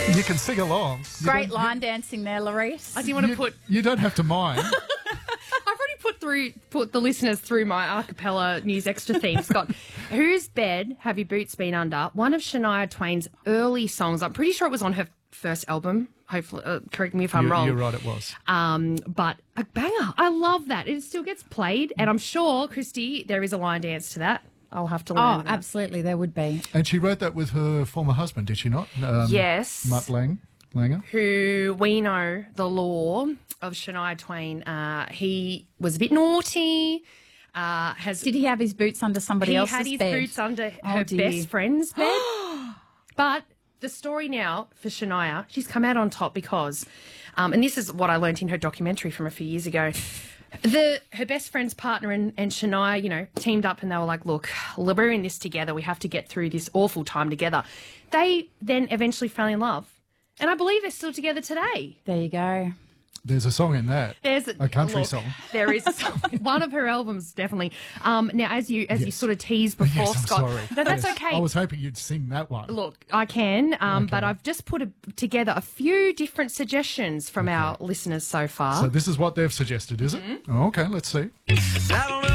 You can sing along. Great line dancing there, Larice. I didn't want to put. You don't have to mind. I've already put the listeners through my a cappella News Extra theme, Scott. Whose bed have your boots been under? One of Shania Twain's early songs. I'm pretty sure it was on her first album. Hopefully, correct me if I'm wrong. You're right, it was. But a banger. I love that. It still gets played, and I'm sure, Christy, there is a line dance to that. I'll have to learn. Oh, absolutely, there would be. And she wrote that with her former husband, did she not? Yes. Mutt Langer. Who we know the law of Shania Twain. He was a bit naughty. Did he have his boots under somebody else's bed? He had his boots under her dear. best friend's bed. But the story now for Shania, she's come out on top because, and this is what I learned in her documentary from a few years ago, her best friend's partner and Shania, teamed up and they were like, look, we're in this together. We have to get through this awful time together. They then eventually fell in love. And I believe they're still together today. There you go. There's a song in that. There's a country song. There is a song. One of her albums, definitely. Now, as you sort of teased before, Yes, I'm Scott. sorry. No, that's Yes. okay. I was hoping you'd sing that one. Look, I can, but I've just put together a few different suggestions from our listeners so far. So this is what they've suggested, is it? Oh, okay, let's see.